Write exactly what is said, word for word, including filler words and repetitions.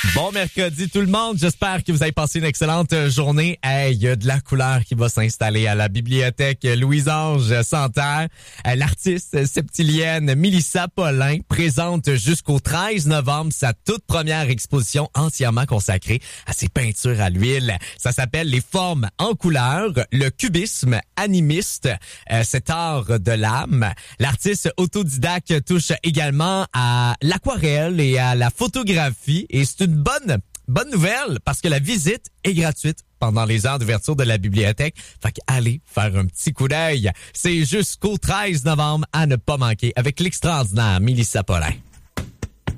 Bon mercredi tout le monde, j'espère que vous avez passé une excellente journée. Hey, il y a de la couleur qui va s'installer à la bibliothèque Louis-Ange Santerre. L'artiste septilienne Mélissa Paulin présente jusqu'au treize novembre sa toute première exposition entièrement consacrée à ses peintures à l'huile. Ça s'appelle Les formes en couleur, le cubisme animiste, euh, cet art de l'âme. L'artiste autodidacte touche également à l'aquarelle et à la photographie et c'est une bonne bonne nouvelle parce que la visite est gratuite pendant les heures d'ouverture de la bibliothèque. Fait qu'allez faire un petit coup d'œil. C'est jusqu'au treize novembre à ne pas manquer avec l'extraordinaire Mélissa Paulin.